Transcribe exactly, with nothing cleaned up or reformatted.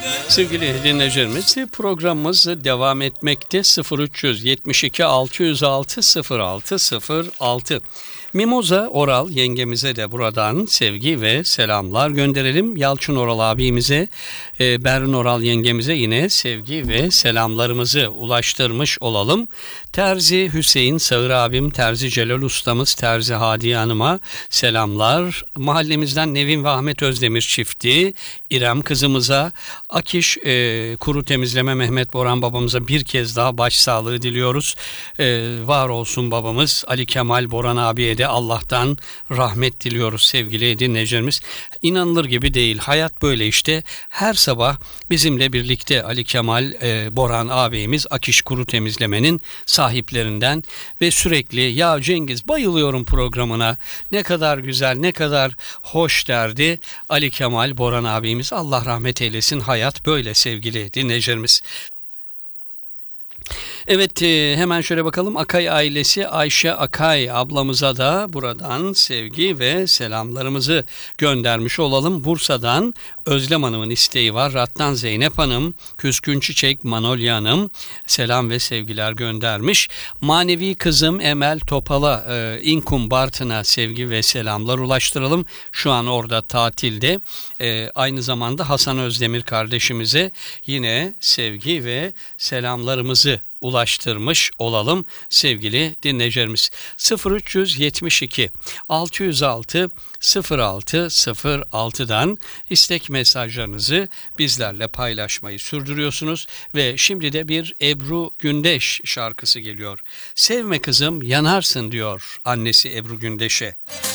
Sevgili dinleyicilerimiz, programımız devam etmekte. sıfır üç yetmiş iki altı yüz altı sıfır altı sıfır altı. Mimoza Oral yengemize de buradan sevgi ve selamlar gönderelim. Yalçın Oral abimize, e, Berin Oral yengemize yine sevgi ve selamlarımızı ulaştırmış olalım. Terzi Hüseyin Sağır abim, Terzi Celal ustamız, Terzi Hadiye Hanım'a selamlar. Mahallemizden Nevin ve Ahmet Özdemir çifti, İrem kızımıza, Akiş e, Kuru Temizleme Mehmet Boran babamıza bir kez daha başsağlığı diliyoruz. E, var olsun babamız. Ali Kemal Boran abiye de Allah'tan rahmet diliyoruz sevgili dinleyicilerimiz. İnanılır gibi değil. Hayat böyle işte. Her sabah bizimle birlikte Ali Kemal e, Boran ağabeyimiz Akiş Kuru Temizleme'nin sahiplerinden ve sürekli ya Cengiz bayılıyorum programına. Ne kadar güzel, ne kadar hoş derdi Ali Kemal Boran abimiz. Allah rahmet eylesin. Hayat böyle sevgili dinleyicilerimiz. Evet, e, hemen şöyle bakalım. Akay ailesi Ayşe Akay ablamıza da buradan sevgi ve selamlarımızı göndermiş olalım. Bursa'dan Özlem Hanım'ın isteği var. Rattan Zeynep Hanım, Küskün Çiçek Manolya Hanım selam ve sevgiler göndermiş. Manevi kızım Emel Topal'a, e, İnkum Bartın'a sevgi ve selamlar ulaştıralım. Şu an orada tatilde. E, aynı zamanda Hasan Özdemir kardeşimize yine sevgi ve selamlarımızı ulaştırmış olalım sevgili dinleyicilerimiz. sıfır üç yetmiş iki altı yüz altı sıfır altı sıfır altıdan istek mesajlarınızı bizlerle paylaşmayı sürdürüyorsunuz ve şimdi de bir Ebru Gündeş şarkısı geliyor. Sevme kızım yanarsın diyor annesi Ebru Gündeş'e.